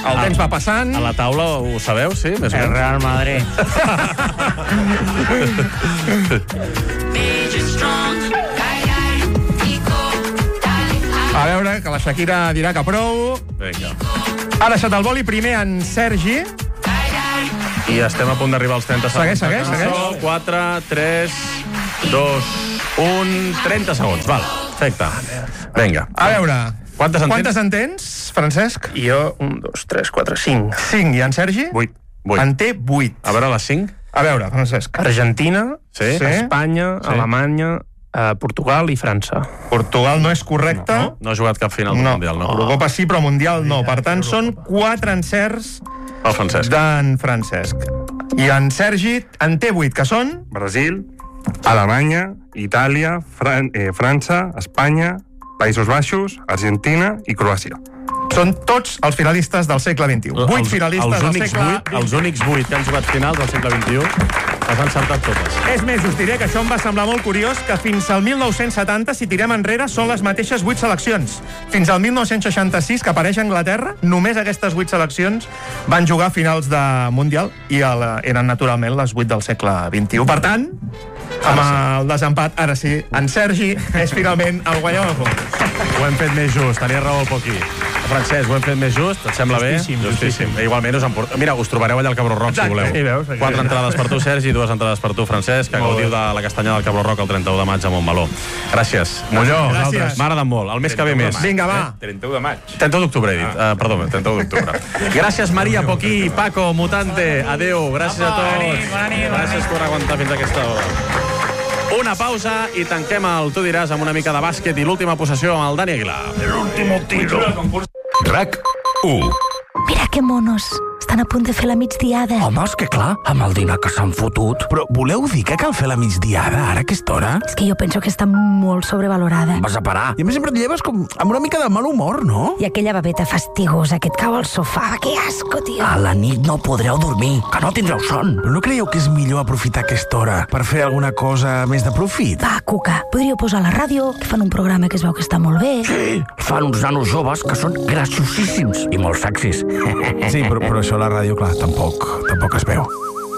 El temps va passant. A la taula ho sabeu, sí? Més o El menys. Real Madrid. A veure, que la Shakira dirà que prou. Vinga. Ha deixat el boli primer en Sergi. I estem a punt d'arribar als 30 segons. Segueix. 4, 3, 2, 1... 30 segons, val. Perfecte. Vinga. A veure, Quantes en tens, Francesc? Jo, 1, 2, 3, 4, 5. 5. I en Sergi? 8. En té 8. A veure, les 5? A veure, Francesc. Argentina, Sí? Espanya, Sí. Alemanya, Portugal i França. Portugal no és correcte. No ha jugat cap final del Mundial, no? Eurocopa sí, però Mundial no. Per tant, són 4 encerts El Francesc. d'en Francesc. I en Sergi en té 8, que són... Brasil, Alemanya, Itàlia, França, Espanya, Països Baixos, Argentina i Croàcia. Són tots els finalistes del segle XXI. 8 finalistes del segle XXI. Els únics 8 que han jugat finals del segle XXI les han encertat totes. És més, us diré que això em va semblar molt curiós, que fins al 1970, si tirem enrere, són les mateixes 8 seleccions. Fins al 1966, que apareix Anglaterra, només aquestes 8 seleccions van jugar finals de Mundial i eren naturalment les 8 del segle XXI. Per tant, amb el desempat, ara sí, en Sergi és finalment el guanyador. Ho hem fet més just, tenia raó el Poquí. Francesc, ho hem fet més just, et sembla bé? Justíssim. Igualment Mira, us trobareu allà al Cabró Rock, si voleu. Sí, veus? 4 entrades per tu, Sergi, 2 entrades per tu, Francesc, que gaudiu de la castanyada del Cabró Rock el 31 de maig a Montmeló. Gràcies. Molló, Gràcies. m'ha agradat molt. El mes que ve més. Vinga, va. 31 de maig. 31 d'octubre, he dit. Perdó, 31 d'octubre. Gràcies, Maria, Poquí, Paco, Mutante. Adéu, gràcies a tots. Gràcies per aguantar fins a aquesta hora. Una pausa i tanquem el Tu diràs amb una mica de bàsquet i l'última possessió amb el Dani Aguilar. L'último tiro. RAC 1. Mira que monos. Estan a punt de fer la migdiada. Home, és que clar, amb el dinar que s'han fotut. Però voleu dir que cal fer la migdiada ara a aquesta hora? És que jo penso que està molt sobrevalorada. Vas a parar. I a més sempre et lleves com amb una mica de mal humor, no? I aquella babeta fastigosa que et cau al sofà. Que asco, tio. A la nit no podreu dormir, que no tindreu son. Però no creieu que és millor aprofitar aquesta hora per fer alguna cosa més de profit? Va, Cuca, podríeu posar a la ràdio, que fan un programa que es veu que està molt bé. Sí, fan uns nanos joves que són graciosíssims i molt sexis. Sí, però això a la ràdio, clar, tampoc es veu.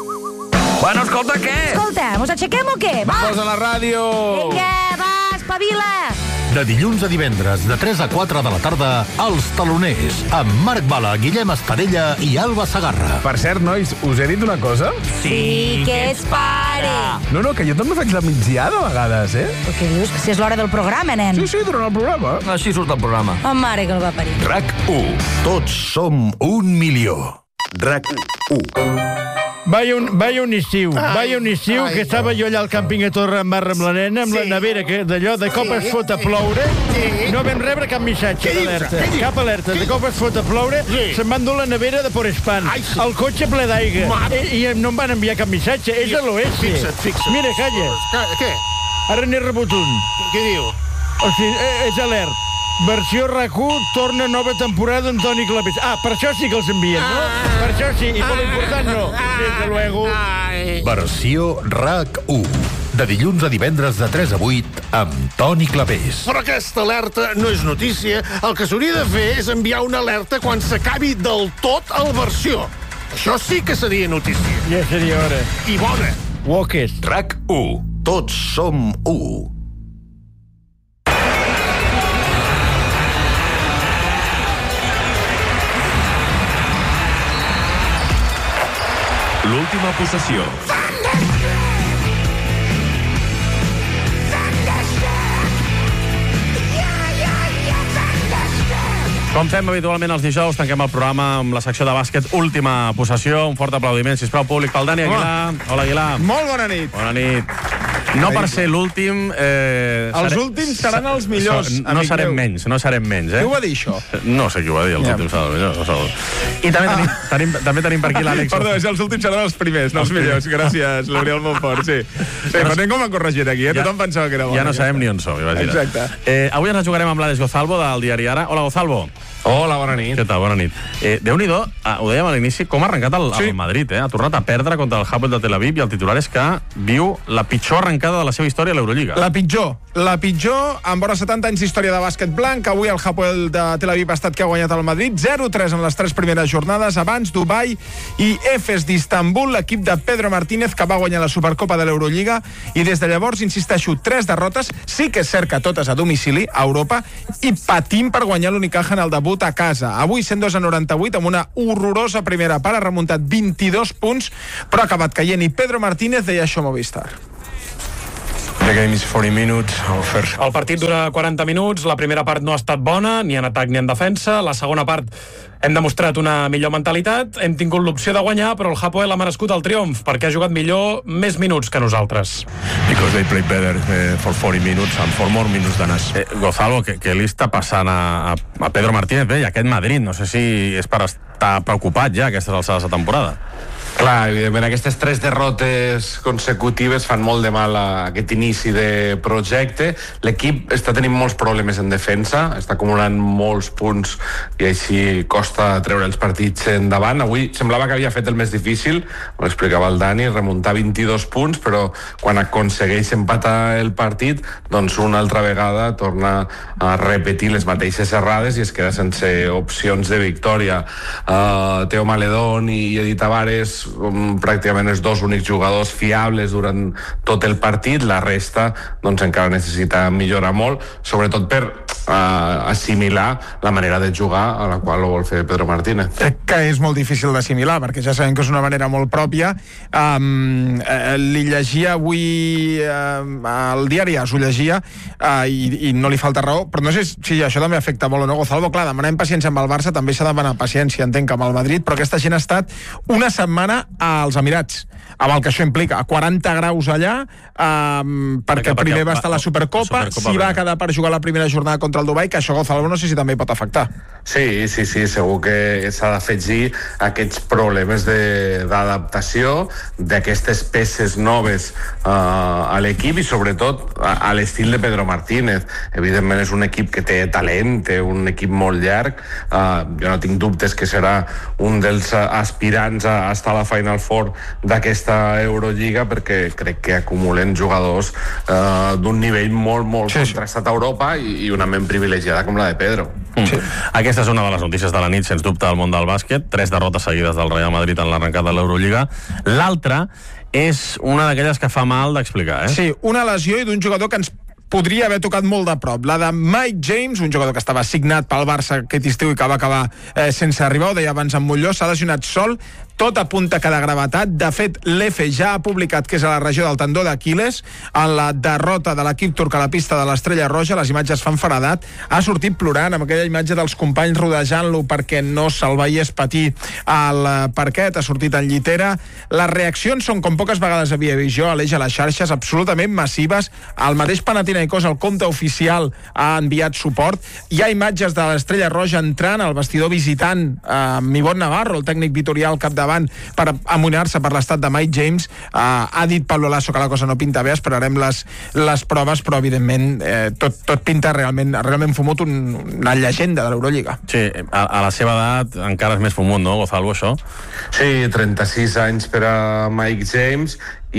Bueno, escolta, què? Escolta, mos aixequem o què? Va! Posa la ràdio! Vinga, va, espavila! De dilluns a divendres, de 3 a 4 de la tarda, Els Taloners, amb Marc Bala, Guillem Espadella i Alba Sagarra. Per cert, nois, us he dit una cosa? Sí, que es pare! No, que jo també faig la migdiada a vegades, eh? Però què dius? Si és l'hora del programa, nen. Sí, durant el programa. Així surt el programa. Oh, mare que el va parir. RAC 1. Tots som 1 milió. RAC 1. Vaya un estiu que estava jo allà al càmping a Torre en Barra amb la nena, amb la nevera, que d'allò de cop es fot a ploure, no vam rebre cap missatge d'alerta, cap alerta, de cop es fot a ploure, se'n van dur la nevera de Porespan, el cotxe ple d'aigua, i no em van enviar cap missatge, és a l'oest. Fixa't. Mira, calla. Què? Ara n'he rebut un. Què diu? O sigui, és alert. Versió RAC1, torna nova temporada amb Toni Clapés. Per això sí que els envien, no? Per això sí, i per l'important no. Des de luego. Versió RAC 1. De dilluns a divendres de 3 a 8 amb Toni Clapés. Però aquesta alerta no és notícia. El que s'hauria de fer és enviar una alerta quan s'acabi del tot el versió. Això sí que seria notícia. Ja seria hora. I bona. Walkers. RAC 1. Tots som 1. L'última possessió. Com fem habitualment els dijous, tanquem el programa amb la secció de bàsquet Última possessió. Un fort aplaudiment, sisplau, públic, pel Dani Aguilar. Hola, Aguilar. Molt bona nit. Bona nit. No per ser l'últim... Els últims seran els millors, No serem menys, no serem menys, eh? Qui ho va dir, això? No sé qui ho va dir, els últims seran els millors. I també tenim per aquí l'Àlex. Perdó, els últims seran els primers, no els millors. Gràcies, l'Oriol Montfort, sí. Però anem com han corregit aquí, tothom pensava que era bo. Ja no sabem ni on som, imagina't. Exacte. Avui ens la jugarem amb l'Àlex Gozalvo, del diari Ara. Hola, Gozalvo. Hola, bona nit. Què tal? Bona nit. Déu-n'hi-do, ho dèiem a l'inici, com ha arrencat el Madrid, Ha tornat a perdre contra el Hapoel de Tel Aviv i el titular és que viu la pitjor arrencada de la seva història a l'Eurolliga. La pitjor, amb vora 70 anys d'història de bàsquet blanc. Avui el Hapoel de Tel Aviv ha estat que ha guanyat el Madrid 0-3 en les 3 primeres jornades. Abans, Dubai i Efes d'Istanbul, l'equip de Pedro Martínez, que va guanyar la Supercopa de l'Eurolliga, i des de llavors, insisteixo, 3 derrotes, sí que és cert que totes a domicili, a Europa, i patint per guanyar l'Unicaja en el debut a casa. Avui 102-98 amb una horrorosa primera part, ha remuntat 22 punts, però ha acabat caient, i Pedro Martínez deia això a Movistar. El partit dura 40 minuts, la primera part no ha estat bona, ni en atac ni en defensa, la segona part hem demostrat una millor mentalitat, hem tingut l'opció de guanyar, però el Hapoel ha merescut el triomf, perquè ha jugat millor més minuts que nosaltres. Because they played better for 40 minutes and for more minutes than us. Gonzalo, què li està passant a Pedro Martínez i a aquest Madrid? No sé si és per estar preocupat ja aquestes alçades de temporada. Clar, evidentment, aquestes 3 derrotes consecutives fan molt de mal a aquest inici de projecte. L'equip està tenint molts problemes en defensa, està acumulant molts punts i així costa treure els partits endavant. Avui semblava que havia fet el més difícil, ho explicava el Dani, remuntar 22 punts, però quan aconsegueix empatar el partit, doncs una altra vegada torna a repetir les mateixes errades i es queda sense opcions de victòria. Teo Maledón i Edi Tavares pràcticament els 2 únics jugadors fiables durant tot el partit, la resta doncs encara necessita millorar molt, sobretot per assimilar la manera de jugar a la qual ho vol fer Pedro Martínez. Crec que és molt difícil d'assimilar, perquè ja sabem que és una manera molt pròpia. Li llegia avui al diari, ho llegia, i no li falta raó, però no sé si això també afecta molt o no. Gonzalo, clar, demanem paciència amb el Barça, també s'ha de demanar paciència, entenc, amb el Madrid, però aquesta gent ha estat una setmana als Emirats, amb el que això implica, a 40 graus allà, perquè primer va estar la Supercopa, si va quedar per jugar la primera jornada contra el Dubai, que això, Gonzalo, no sé si també pot afectar. Sí, segur que s'ha d'afegir aquests problemes d'adaptació d'aquestes peces noves a l'equip i sobretot a l'estil de Pedro Martínez. Evidentment és un equip que té talent, té un equip molt llarg, jo no tinc dubtes que serà un dels aspirants a estar a la Final Four d'aquesta Eurolliga, perquè crec que acumulen jugadors d'un nivell molt contrastat a Europa i una ment privilegiada com la de Pedro. Aquesta és una de les notícies de la nit, sens dubte, al món del bàsquet. 3 derrotes seguides del Real Madrid en l'arrencada de l'Eurolliga. L'altra és una d'aquelles que fa mal d'explicar, Sí, una lesió i d'un jugador que ens podria haver tocat molt de prop. La de Mike James, un jugador que estava signat pel Barça aquest estiu i que va acabar sense arribar, ho deia abans en Molló, s'ha lesionat sol, tot apunta que de gravetat. De fet, l'EFE ja ha publicat que és a la regió del tendó d'Aquiles. En la derrota de l'equip turc a la pista de l'Estrella Roja, les imatges fan feredat, ha sortit plorant amb aquella imatge dels companys rodejant-lo perquè no se'l veiés patir al parquet, ha sortit en llitera. Les reaccions són, com poques vegades havia vist jo, a l'eix a les xarxes, absolutament massives. El mateix Panathinaikos, el compte oficial, ha enviat suport. Hi ha imatges de l'Estrella Roja entrant al vestidor visitant Mibon Navarro, el tècnic vitorià al capdavant, per amoïnar-se per l'estat de Mike James. Ha dit Pablo Lasso que la cosa no pinta bé, esperarem les proves, però evidentment tot pinta realment fumut, una llegenda de l'Eurolliga. Sí, a la seva edat encara és més fumut, no, Gonzalo, això? Sí, 36 anys per a Mike James,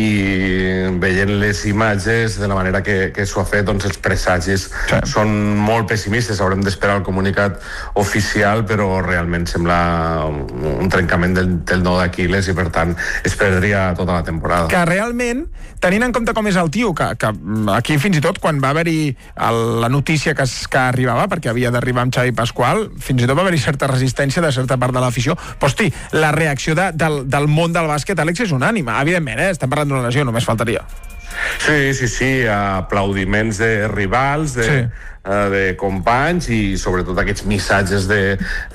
i veient les imatges de la manera que s'ho ha fet, doncs els presagis són molt pessimistes. Haurem d'esperar el comunicat oficial, però realment sembla un trencament del nou d'Aquiles i per tant es perdria tota la temporada. Que realment, tenint en compte com és el tio, que aquí fins i tot quan va haver-hi la notícia que arribava, perquè havia d'arribar amb Xavi Pasqual, fins i tot va haver-hi certa resistència de certa part de l'afició, però hosti, la reacció del món del bàsquet, Àlex, és unànime, evidentment, estem parlant d'una lesió, només faltaria. Sí, aplaudiments de rivals, de companys i sobretot aquests missatges de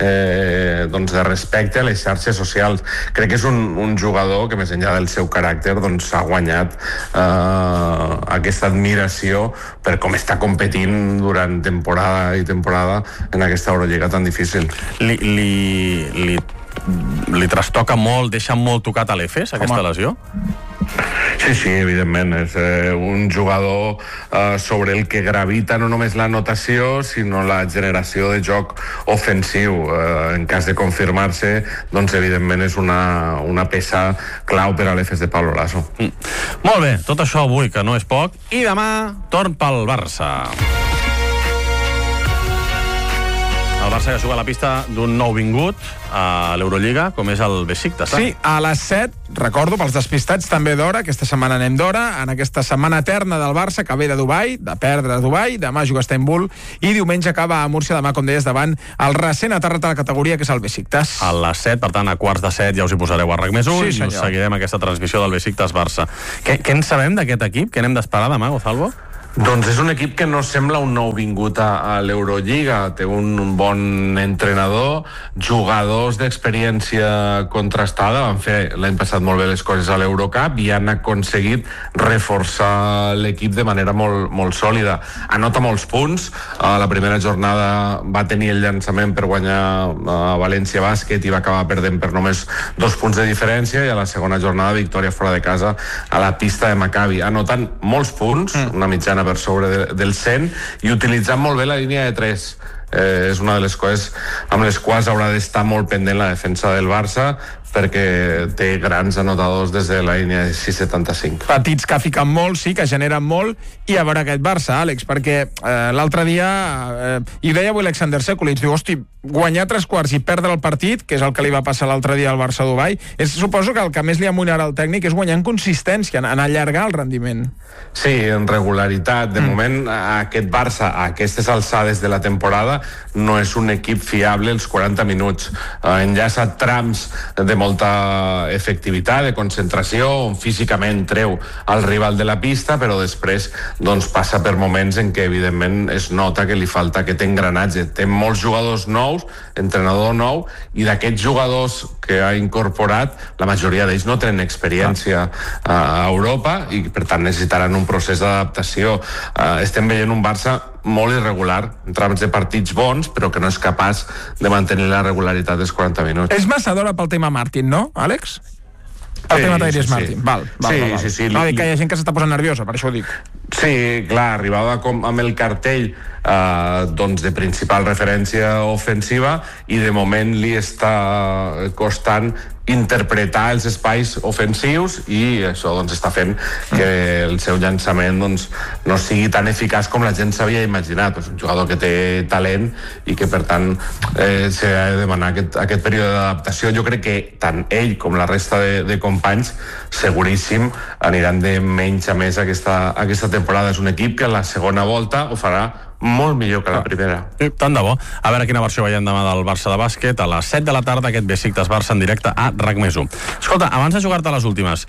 respecte a les xarxes socials. Crec que és un jugador que, més enllà del seu caràcter, doncs ha guanyat aquesta admiració per com està competint durant temporada i temporada en aquesta Eurolliga tan difícil. Li trastoca molt, deixa molt tocat a l'Efes, aquesta lesió? Sí, evidentment. És un jugador sobre el que gravita no només la notació, sinó la generació de joc ofensiu. En cas de confirmar-se, doncs evidentment és una peça clau per a l'EFES de Pablo Lasso. Molt bé, tot això avui, que no és poc, i demà torn pel Barça. El Barça que juga a la pista d'un nou vingut a l'Eurolliga, com és el Besiktas. Sí, a les 7, recordo, pels despistats, també d'hora, aquesta setmana anem d'hora, en aquesta setmana eterna del Barça, que ve de Dubai, de perdre a Dubai, demà juga a Istanbul, i diumenge acaba a Múrcia, demà, com deies, davant el recent aterrat a la categoria, que és el Besiktas. A les 7, per tant, a quarts de 7 ja us hi posareu a RAC+1 i us seguirem aquesta transmissió del Besiktas-Barça. Què en sabem d'aquest equip? Què n'hem d'esperar demà, Gonzalo? Doncs és un equip que no sembla un nou vingut a l'Eurolliga. Té un bon entrenador, jugadors d'experiència contrastada. Van fer l'any passat molt bé les coses a l'Eurocup i han aconseguit reforçar l'equip de manera molt, molt sòlida. Anota molts punts. A la primera jornada va tenir el llançament per guanyar a València Bàsquet i va acabar perdent per només 2 punts de diferència, i a la segona jornada victòria fora de casa a la pista de Maccabi. Anotant molts punts, una mitjana per sobre del 100, i utilitzant molt bé la línia de 3. És una de les coses amb les quals haurà d'estar molt pendent la defensa del Barça, perquè té grans anotadors des de la línia de 6,75. Petits que fiquen molt, sí, que generen molt, i a veure aquest Barça, Àlex, perquè l'altre dia, i ho deia avui Alexander Sekulic, diu, hosti, guanyar 3 quarts i perdre el partit, que és el que li va passar l'altre dia al Barça a Dubai, suposo que el que més li amoïnarà al tècnic és guanyar en consistència, en allargar el rendiment. Sí, en regularitat. De moment, aquest Barça, a aquestes alçades de la temporada, no és un equip fiable els 40 minuts. Enllaça trams de molta efectivitat, de concentració, on físicament treu el rival de la pista, però després doncs, passa per moments en què evidentment es nota que li falta aquest engranatge. Té molts jugadors nous, entrenador nou, i d'aquests jugadors que ha incorporat, la majoria d'ells no tenen experiència a Europa i per tant necessitaran un procés d'adaptació. Estem veient un Barça molt irregular, en trams de partits bons, però que no és capaç de mantenir la regularitat dels 40 minuts. És massa d'hora pel tema Martin, no, Àlex? El tema Tyrese Martin. Val. Sí. No, dic que hi ha gent que s'està posant nerviosa, per això ho dic. Sí, clar, arribava amb el cartell doncs de principal referència ofensiva, i de moment li està costant interpretar els espais ofensius, i això doncs està fent que el seu llançament doncs, no sigui tan eficaç com la gent s'havia imaginat. És un jugador que té talent i que per tant s'ha de demanar aquest període d'adaptació. Jo crec que tant ell com la resta de companys seguríssim aniran de menys a més aquesta temporada. És un equip que a la segona volta ho farà molt millor que la primera. Tant de bo. A veure quina versió veiem demà del Barça de bàsquet. A les 7 de la tarda, aquest Besiktas-Barça en directe a RAC+1. Escolta, abans de jugar-te les últimes,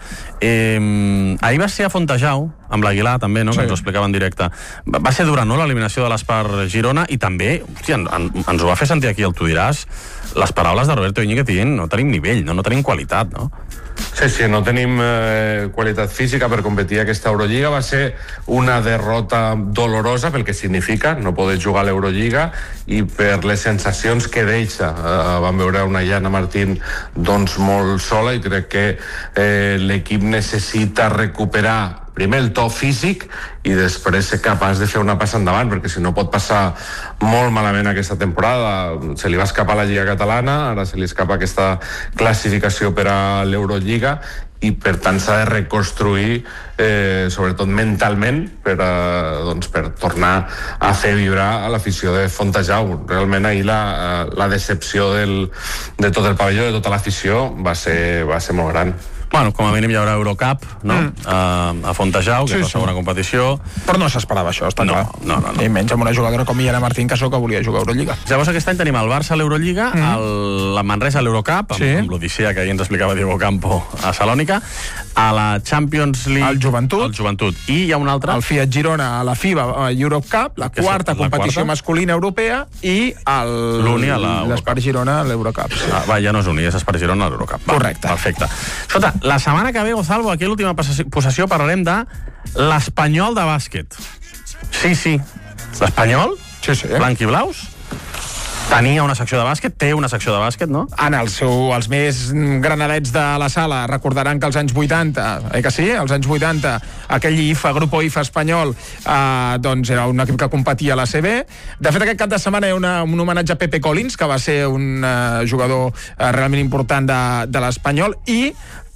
ahir va ser a Fontejau, amb l'Aguilar també, no? Sí. Que ens ho explicava en directe. Va ser dura, no?, l'eliminació de l'Espar Girona, i també, hòstia, ens ho va fer sentir aquí, el Tu diràs, les paraules de Roberto Íñiguez dient no tenim nivell, no tenim qualitat, no? Sí, no tenim qualitat física per competir a aquesta Eurolliga. Va ser una derrota dolorosa pel que significa no poder jugar a l'Eurolliga i per les sensacions que deixa. Vam veure una Jana Martín doncs molt sola, i crec que l'equip necessita recuperar primer el to físic i després ser capaç de fer una passa endavant, perquè si no pot passar molt malament aquesta temporada. Se li va escapar la Lliga Catalana, ara se li escapa aquesta classificació per a l'Eurolliga, i per tant s'ha de reconstruir sobretot mentalment per tornar a fer vibrar a l'afició de Fontejau. Realment ahir la decepció de tot el pavelló, de tota l'afició, va ser molt gran. Bueno, com a mínim hi haurà Eurocup, no? A Fontejau, que és la segona competició. Però no s'esperava això, està clar. No. I menys amb una jugadora com Jana Martín, que volia jugar a Eurolliga. Llavors aquest any tenim el Barça a l'Eurolliga, la Manresa a l'Eurocup, amb l'Odissea que ahir ens explicava Diego Campo a Salònica, a la Champions League... El Joventut. I hi ha un altre... El Fiat Girona a la FIBA Eurocup, la quarta competició masculina europea, i l'Espar Girona a l'Eurocup. Ja no és Uni, és Espar Girona a l'Eurocup. Correcte. Perfecte. Escolta, la setmana que ve, Gonzalo, aquí a l'última possessió parlarem de l'Espanyol de bàsquet. Sí. L'Espanyol? Sí. Blanc i blaus? Tenia una secció de bàsquet, té una secció de bàsquet, no? Els més granadets de la sala recordaran que als anys 80, que sí? Als anys 80, aquell Grupo IFA espanyol, doncs era un equip que competia a la CB. De fet, aquest cap de setmana hi ha un homenatge a Pepe Collins, que va ser un jugador realment important de l'Espanyol, i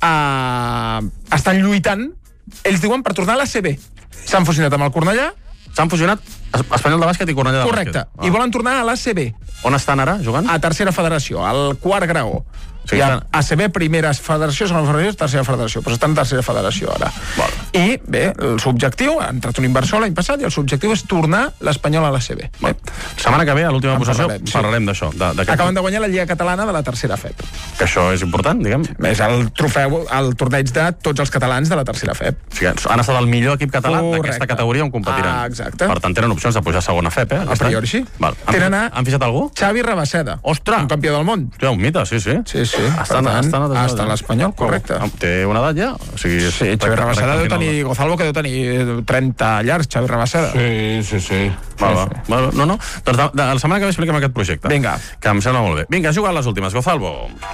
estan lluitant, ells diuen, per tornar a la CB. S'han fusionat amb el Cornellà. S'han fusionat Espanyol de bàsquet i Cornellà de bàsquet. Correcte. I volen tornar a l'ACB. On estan ara, jugant? A tercera federació, al quart graó. Hi ha ACB, primera federació, segona federació, tercera federació, però estan en tercera federació ara. I bé, el seu objectiu, ha entrat un inversor l'any passat, i el seu objectiu és tornar l'Espanyol a l'ACB. Setmana que ve, a l'última possessió, parlarem d'això. Acaben de guanyar la Lliga Catalana de la tercera FEP. Que això és important, diguem. És el trofeu, el torneig de tots els catalans de la tercera FEP. O sigui, han estat el millor equip català d'aquesta categoria on competiran. Exacte. Per tant, tenen opcions de pujar a segona FEP, A priori sí. Han fitxat algú? Xavi Rabaseda. Ostres! Un campió del món. Ja, un mite, sí. Sí. Està a l'Espanyol, correcte. Té una edat ja? Sí, Xavi Rabaseda deu tenir... Gozalvo que deu tenir 30 llargs, Xavi Rabaseda. Sí. No. Doncs la setmana que ve expliquem aquest projecte. Vinga. Que em sembla molt bé. Vinga, ha jugat les últimes. Gozalvo.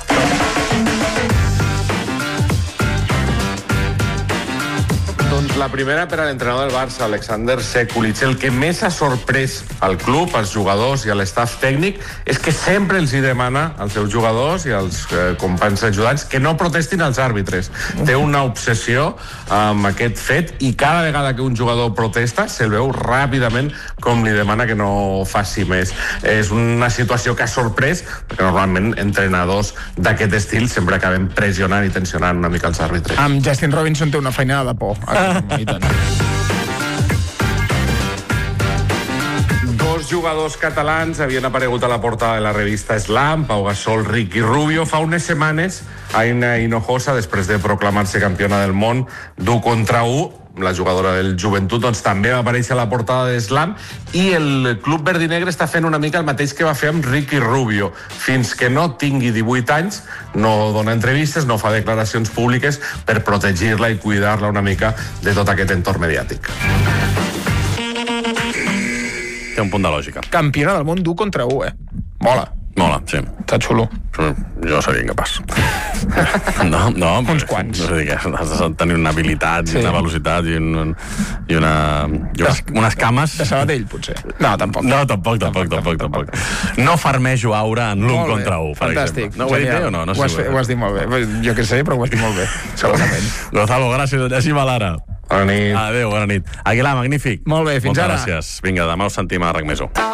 Doncs la primera per a l'entrenador del Barça, Alexander Sekulic. El que més ha sorprès al club, als jugadors i a l'estaf tècnic és que sempre els hi demana als seus jugadors i als companys ajudants que no protestin als àrbitres. Té una obsessió amb aquest fet i cada vegada que un jugador protesta se'l veu ràpidament com li demana que no faci més. És una situació que ha sorprès perquè normalment entrenadors d'aquest estil sempre acaben pressionant i tensionant una mica els àrbitres. Amb Justin Robinson té una feinada de por. Dos jugadors catalans havien aparegut a la portada de la revista Slam, Pau Gasol, Ricky Rubio. Fa unes setmanes, Aina Hinojosa, després de proclamar-se campiona del món d'1 contra 1, la jugadora del Joventut, doncs també va aparèixer a la portada de Slam, i el club verdinegre està fent una mica el mateix que va fer amb Ricky Rubio. Fins que no tingui 18 anys, no dona entrevistes, no fa declaracions públiques per protegir-la i cuidar-la una mica de tot aquest entorn mediàtic. Té un punt de lògica. Campiona del món d'1 contra 1, Mola, sí. Està xulo. Jo seria incapaç. No, uns quants. No sé dir què, has de tenir una habilitat, una velocitat i unes cames. De Sabadell, potser. No, tampoc. No, tampoc. No farmejo aura en l'1 contra 1, per fantàstic. exemple. No ho he dit bé o no? Ho has dit molt bé. Jo què sé, però ho has dit molt bé, segurament. Gonzalo, gràcies. Llegim a l'ara. Bona nit. Adéu, bona nit. Aguilar, magnífic. Molt bé, fins ara. Moltes gràcies. Vinga, demà us sentim a RAC Més 1.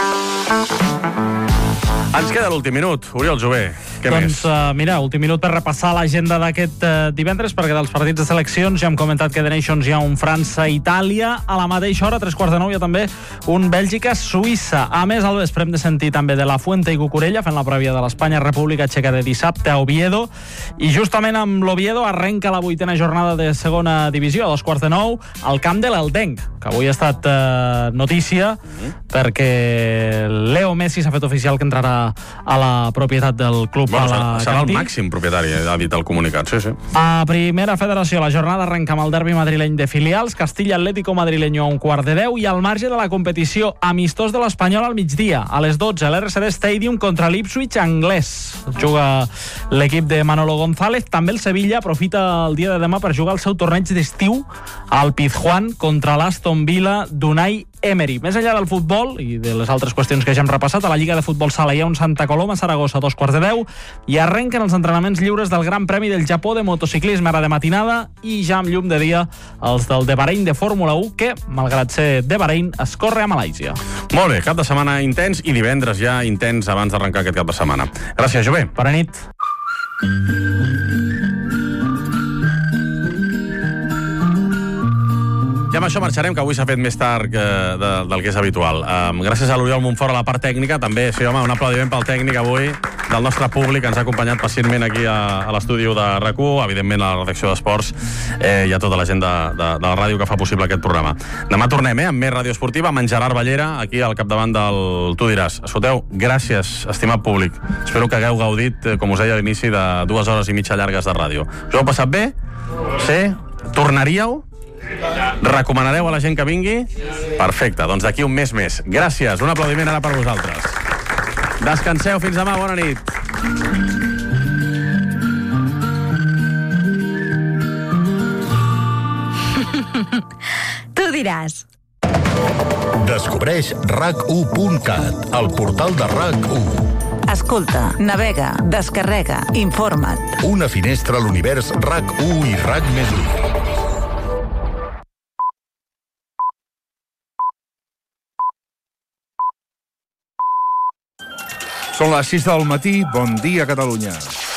Ens queda l'últim minut. Oriol Jové, què més? Mira, últim minut per repassar l'agenda d'aquest divendres, perquè dels partits de seleccions ja hem comentat que The Nations hi ha un França-Itàlia. A la mateixa hora, 3:45, hi ha també un Bèlgica-Suïssa. A més, al vespre hem de sentir també de La Fuente i Cucurella fent la prèvia de l'Espanya-República Txeca de dissabte a Oviedo. I justament amb l'Oviedo arrenca la 8a jornada de segona divisió, a 8:45, al camp de l'Eldenc, que avui ha estat notícia perquè Leo Messi s'ha fet oficial que entrarà a la propietat del club. Serà el màxim propietari, ha dit el comunicat, sí. A primera federació, la jornada arrenca amb el derbi madrileny de filials, Castilla Atlético madrileño a 1:15, i al marge de la competició, amistós de l'Espanyol al migdia, a les 12, l'RCD Stadium contra l'Ipswich anglès. Juga l'equip de Manolo González. També el Sevilla aprofita el dia de demà per jugar el seu torneig d'estiu al Pizjuán contra l'Aston Villa d'Unai Emery. Més enllà del futbol i de les altres qüestions que ja hem repassat, a la Lliga de Futbol Sala hi ha un Santa Coloma Saragossa a 2:15 i arrenquen els entrenaments lliures del Gran Premi del Japó de motociclisme ara de matinada, i ja amb llum de dia els del de Bahrein de Fórmula 1, que, malgrat ser de Bahrein, es corre a Malàisia. Molt bé, cap de setmana intens i divendres ja intens abans d'arrencar aquest cap de setmana. Gràcies, Jové. Bona nit. I amb això marxarem, que avui s'ha fet més tard del que és habitual. Gràcies a l'Oriol Montfort a la part tècnica, també, sí, home, un aplaudiment pel tècnic avui, del nostre públic, que ens ha acompanyat pacientment aquí a l'estudi de RAC1, evidentment a la redacció d'Esports i a tota la gent de la ràdio que fa possible aquest programa. Demà tornem, amb més ràdio esportiva, amb en Gerard Ballera, aquí al capdavant del Tu diràs. Escolteu, gràcies, estimat públic. Espero que hagueu gaudit, com us deia a l'inici, de 2 hores i mitja llargues de ràdio. Us ho heu passat bé? Sí? Tornaríeu? Recomanareu a la gent que vingui? Perfecte, doncs d'aquí un mes més. Gràcies, un aplaudiment ara per vosaltres. Descanseu, fins demà, bona nit. Tu diràs. Descobreix RAC1.cat, el portal de RAC1. Escolta, navega, descarrega, informa't. Una finestra a l'univers RAC1 i RAC+1. Són les 6 del matí, bon dia, Catalunya.